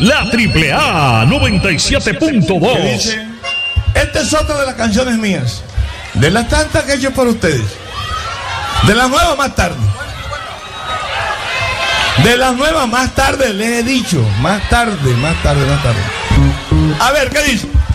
La AAA 97.2. Esta es otra de las canciones mías, de las tantas que he hecho por ustedes. De las nuevas más tarde. De las nuevas más tarde, les he dicho. Más tarde. A ver, ¿qué dice?